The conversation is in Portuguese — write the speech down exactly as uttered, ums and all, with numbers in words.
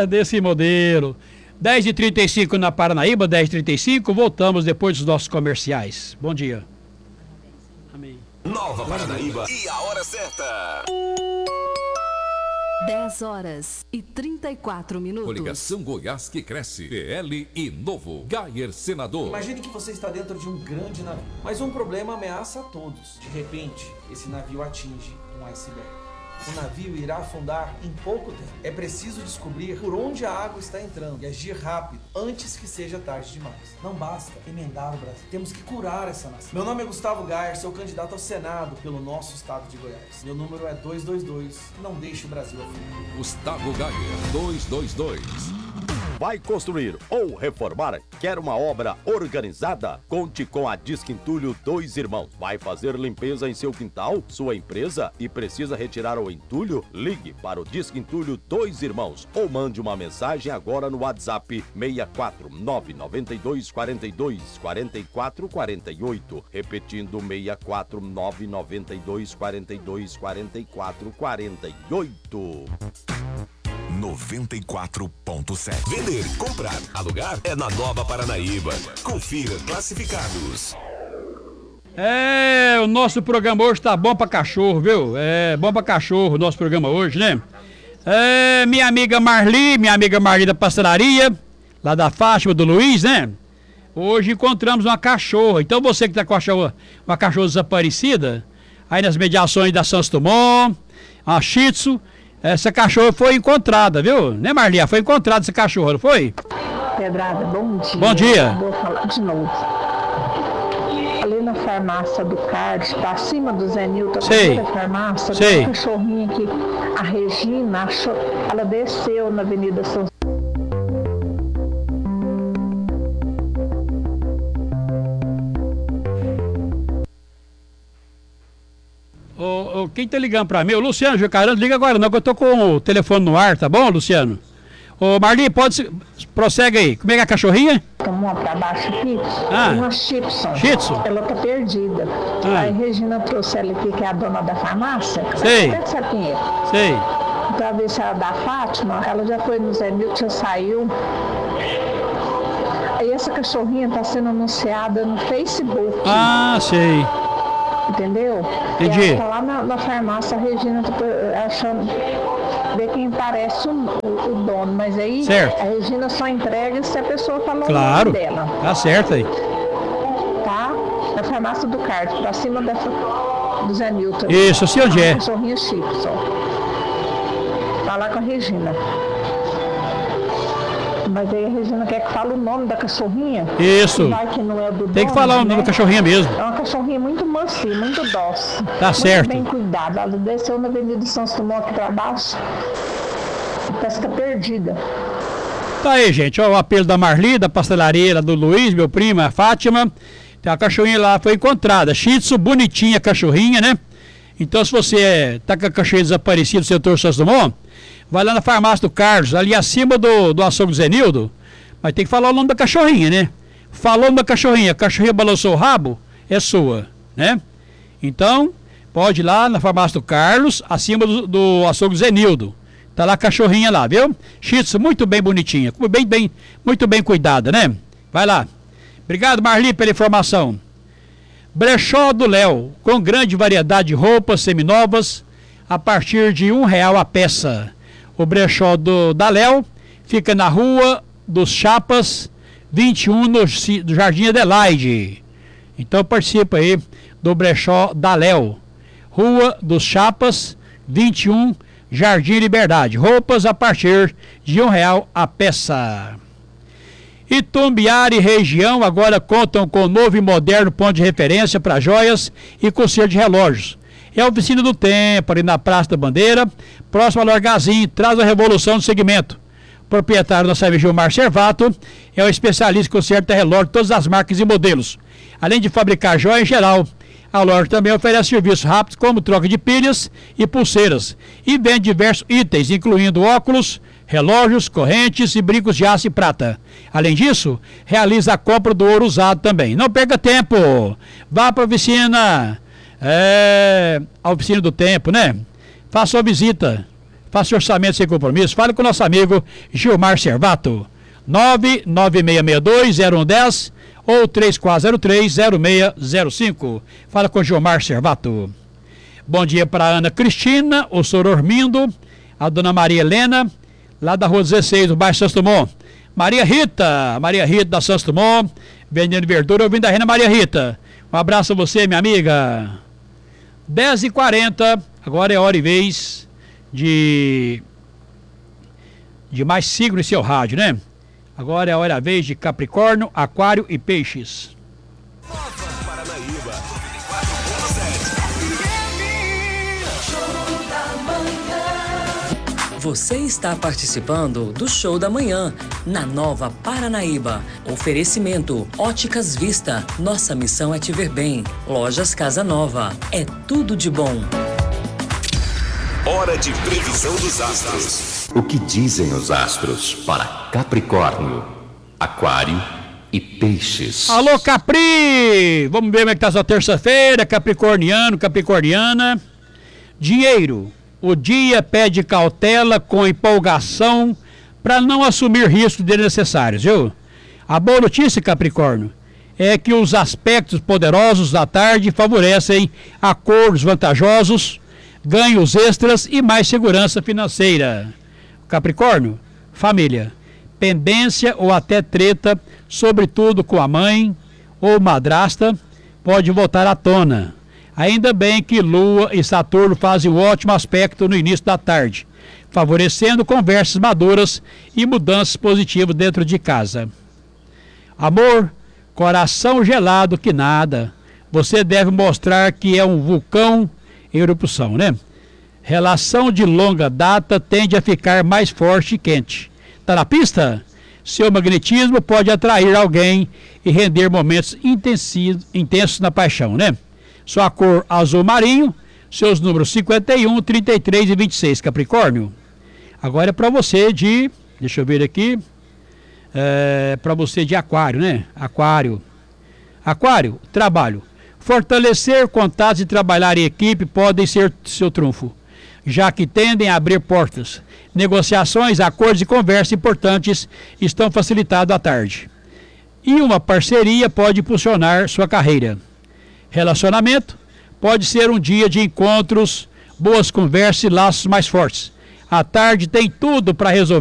É, desse modelo. dez e trinta e cinco na Paranaíba, dez e trinta e cinco, voltamos depois dos nossos comerciais. Bom dia. Amém. Nova Paranaíba e a hora certa. dez horas e trinta e quatro minutos. Coligação Goiás que cresce. P L e Novo. Gayer, senador. Imagine que você está dentro de um grande navio, mas um problema ameaça a todos. De repente, esse navio atinge um iceberg. O navio irá afundar em pouco tempo. É preciso descobrir por onde a água está entrando e agir rápido, antes que seja tarde demais. Não basta emendar o Brasil. Temos que curar essa nação. Meu nome é Gustavo Gayer, sou candidato ao Senado pelo nosso estado de Goiás. Meu número é duzentos e vinte e dois. Não deixe o Brasil afundar. Gustavo Gayer, duzentos e vinte e dois. Vai construir ou reformar? Quer uma obra organizada? Conte com a Disque Entulho Dois Irmãos. Vai fazer limpeza em seu quintal, sua empresa e precisa retirar o entulho? Ligue para o Disque Entulho Dois Irmãos ou mande uma mensagem agora no WhatsApp seis quatro nove nove dois quatro dois quatro quatro quatro oito. Repetindo seis quatro nove nove dois quatro dois quatro quatro quatro oito. noventa e quatro ponto sete. Vender, comprar, alugar é na Nova Paranaíba. Confira classificados. É, o nosso programa hoje tá bom pra cachorro, viu? É bom pra cachorro o nosso programa hoje, né? É, minha amiga Marli, minha amiga Marli da pastelaria, lá da Fátima, do Luiz, né? Hoje encontramos uma cachorra. Então você que tá com a cachorra, uma cachorra desaparecida, aí nas mediações da Santos Dumont, a Shih Tzu, essa cachorra foi encontrada, viu? Né, Marli? Foi encontrada essa cachorra, não foi? Pedrada, bom dia. Bom dia. Vou falar de novo. Ali na farmácia do Carlos, tá acima do Zé Nilton, Sei. a farmácia, Sei. tem uma cachorrinha aqui, a Regina, achou, ela desceu na Avenida São Ô, ô, quem tá ligando pra mim? O Luciano Jacaranda, liga agora não, que eu tô com o telefone no ar, tá bom, Luciano? Ô, Marli, pode... Prossegue aí. Como é que é a cachorrinha? Tomou pra baixo aqui, Ah. tem uma Shih Tzu. Shih Tzu? Ela tá perdida. Ah. Aí Regina trouxe ela aqui, que é a dona da farmácia. Sei. Até sabe quem é. Sei. Pra ver se ela da Fátima, ela já foi no Zé Nilton, já saiu. Aí essa cachorrinha tá sendo anunciada no Facebook. Ah, sei. Entendeu? Entendi. E ela tá lá na, na farmácia, a Regina tá achando, ver quem parece o, o, o dono, mas aí Certo. a Regina só entrega se a pessoa falou Claro. o nome dela. Tá certo aí. Tá? Na farmácia do Carlos, pra cima da, do Zé Nilton. Isso, eu sei onde é. A cachorrinha chique, só. Tá lá com a Regina. Mas aí a Regina quer que fale o nome da cachorrinha. Isso. Vai que não é do Tem que dono, falar o nome né? da cachorrinha mesmo. É uma cachorrinha muito mansinha, muito dócil. Tá muito certo. bem cuidada. Ela desceu na Avenida São Simão aqui pra baixo. Parece que tá perdida. Tá aí, gente. Ó, o apelo da Marli, da pastelaria do Luiz, meu primo, a Fátima. Tem a cachorrinha lá, foi encontrada. Shih Tzu, bonitinha a cachorrinha, né? Então, se você é, tá com a cachorrinha desaparecida do setor Santos Dumont, vai lá na farmácia do Carlos, ali acima do, do açougue do Zenildo. Mas tem que falar o nome da cachorrinha, né? Falou o nome da cachorrinha, a cachorrinha balançou o rabo, é sua, né? Então, pode ir lá na farmácia do Carlos, acima do, do açougue do Zenildo. Tá lá a cachorrinha lá, viu? Shih Tzu, muito bem bonitinha, bem, bem, muito bem cuidada, né? Vai lá. Obrigado, Marli, pela informação. Brechó do Léo, com grande variedade de roupas seminovas, a partir de um real a peça. O brechó do, da Léo fica na Rua dos Chapas, vinte e um, no, no Jardim Adelaide. Então participa aí do brechó da Léo. Rua dos Chapas, vinte e um, Jardim Liberdade. Roupas a partir de um real a peça. Itumbiara e região agora contam com novo e moderno ponto de referência para joias e conserto de relógios. É a Oficina do Tempo, ali na Praça da Bandeira, próximo ao Largazinho, traz a revolução do segmento. O proprietário da Sérgio Gilmar Servato é um especialista em conserto de relógio de todas as marcas e modelos, além de fabricar joias em geral. A loja também oferece serviços rápidos como troca de pilhas e pulseiras e vende diversos itens, incluindo óculos, relógios, correntes e brincos de aço e prata. Além disso, realiza a compra do ouro usado também. Não perca tempo, vá para a oficina, é, a Oficina do Tempo, né? Faça uma visita. Faça orçamento sem compromisso. Fale com o nosso amigo Gilmar Servato. nove nove seis seis dois zero um um zero ou três quatro zero três zero seis zero cinco. Fala com o Gilmar Servato. Bom dia para a Ana Cristina, o senhor Ormindo, a dona Maria Helena, lá da rua dezesseis, do bairro Santos Dumont. Maria Rita, Maria Rita da Santos Dumont, vendendo verdura, ouvindo a Rena Maria Rita. Um abraço a você, minha amiga. dez e quarenta, agora é hora e vez de, de mais signo em seu rádio, né? Agora é a hora a vez de Capricórnio, Aquário e Peixes. Você está participando do Show da Manhã, na Nova Paranaíba. Oferecimento Óticas Vista. Nossa missão é te ver bem. Lojas Casa Nova. É tudo de bom. Hora de previsão dos astros. O que dizem os astros para Capricórnio, Aquário e Peixes? Alô, Capri! Vamos ver como é que tá essa terça-feira, capricorniano, capricorniana. Dinheiro. O dia pede cautela com empolgação para não assumir riscos desnecessários, viu? A boa notícia, Capricórnio, é que os aspectos poderosos da tarde favorecem acordos vantajosos, ganhos extras e mais segurança financeira. Capricórnio, família, pendência ou até treta, sobretudo com a mãe ou madrasta, pode voltar à tona. Ainda bem que Lua e Saturno fazem um ótimo aspecto no início da tarde, favorecendo conversas maduras e mudanças positivas dentro de casa. Amor, coração gelado que nada, você deve mostrar que é um vulcão em erupção, né? Relação de longa data tende a ficar mais forte e quente. Tá na pista? Seu magnetismo pode atrair alguém e render momentos intensos na paixão, né? Sua cor azul marinho, seus números cinquenta e um, trinta e três e vinte e seis, Capricórnio. Agora é para você de, deixa eu ver aqui, é, para você de Aquário, né? Aquário. Aquário, trabalho. Fortalecer contatos e trabalhar em equipe podem ser seu trunfo, já que tendem a abrir portas. Negociações, acordos e conversas importantes estão facilitados à tarde. E uma parceria pode impulsionar sua carreira. Relacionamento pode ser um dia de encontros, boas conversas e laços mais fortes. À tarde tem tudo para resolver.